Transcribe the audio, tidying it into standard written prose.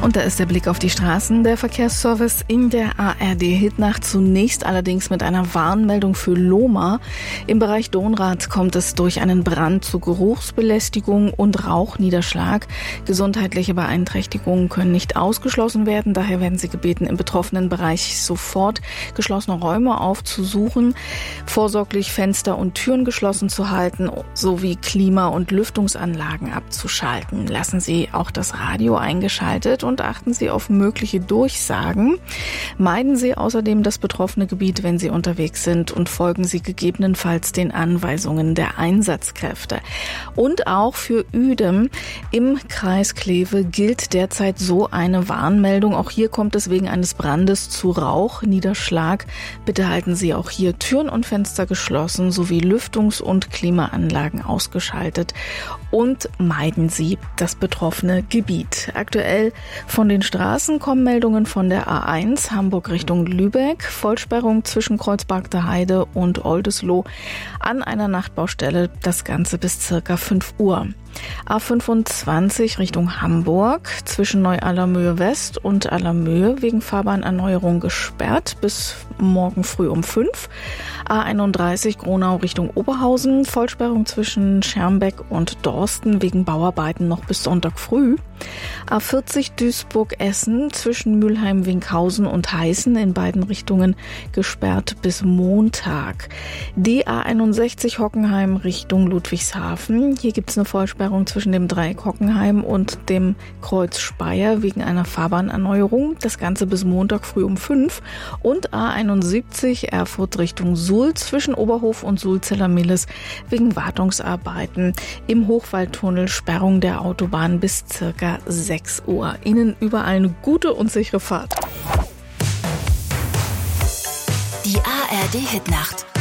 Und da ist der Blick auf die Straßen. Der Verkehrsservice in der ARD-Hitnacht, zunächst allerdings mit einer Warnmeldung für Lohmar. Im Bereich Dohnrath kommt es durch einen Brand zu Geruchsbelästigung und Rauchniederschlag. Gesundheitliche Beeinträchtigungen können nicht ausgeschlossen werden. Daher werden Sie gebeten, im betroffenen Bereich sofort geschlossene Räume aufzusuchen, vorsorglich Fenster und Türen geschlossen zu halten, sowie Klima- und Lüftungsanlagen abzuschalten. Lassen Sie auch das Radio eingeschaltet und achten Sie auf mögliche Durchsagen. Meiden Sie außerdem das betroffene Gebiet, wenn Sie unterwegs sind, und folgen Sie gegebenenfalls den Anweisungen der Einsatzkräfte. Und auch für Uedem im Kreis Kleve gilt derzeit so eine Warnmeldung. Auch hier kommt es wegen eines Brandes zu Rauchniederschlag. Bitte halten Sie auch hier Türen und Fenster geschlossen sowie Lüftungs- und Klimaanlagen ausgeschaltet und meiden Sie das betroffene Gebiet. Aktuell von den Straßen kommen Meldungen von der A1 Hamburg Richtung Lübeck. Vollsperrung zwischen Kreuzbergter Heide und Oldesloe an einer Nachtbaustelle. Das Ganze bis circa 5 Uhr. A25 Richtung Hamburg zwischen Neu-Allermöhe West und Allermöhe wegen Fahrbahnerneuerung gesperrt bis morgen früh um 5. A31 Gronau Richtung Oberhausen, Vollsperrung zwischen Schermbeck und Dorsten wegen Bauarbeiten noch bis Sonntag früh. A40 Duisburg-Essen zwischen Mülheim-Winkhausen und Heißen in beiden Richtungen gesperrt bis Montag. Die A61 Hockenheim Richtung Ludwigshafen. Hier gibt es eine Vollsperrung zwischen dem Dreieck Hockenheim und dem Kreuz Speyer wegen einer Fahrbahnerneuerung. Das Ganze bis Montag früh um 5. Und A71 Erfurt Richtung Suhl zwischen Oberhof und Sulzeller-Milles wegen Wartungsarbeiten. Im Hochwaldtunnel Sperrung der Autobahn bis circa 6 Uhr. Ihnen überall eine gute und sichere Fahrt. Die ARD-Hitnacht.